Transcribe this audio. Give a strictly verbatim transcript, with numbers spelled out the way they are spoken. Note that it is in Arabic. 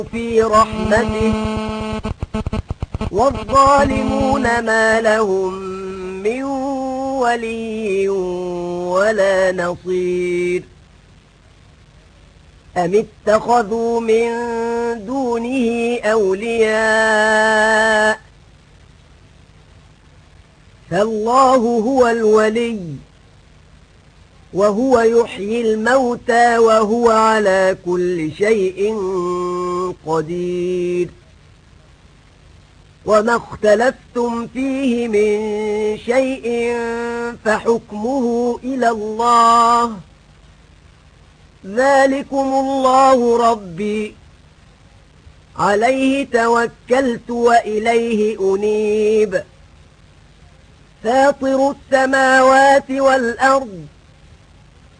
في رحمته والظالمون ما لهم من ولي ولا نصير. أم اتخذوا من دونه أولياء فالله هو الولي وهو يحيي الموتى وهو على كل شيء قدير. وما اختلفتم فيه من شيء فحكمه إلى الله ذلكم الله ربي عليه توكلت وإليه أنيب. فاطر السماوات والأرض